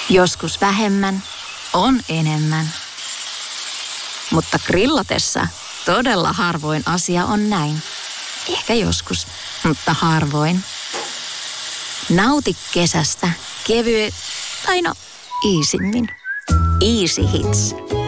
Joskus vähemmän on enemmän. Mutta grillatessa todella harvoin asia on näin. Ehkä joskus, mutta harvoin. Nauti kesästä, tai iisimmin. Easy Hits.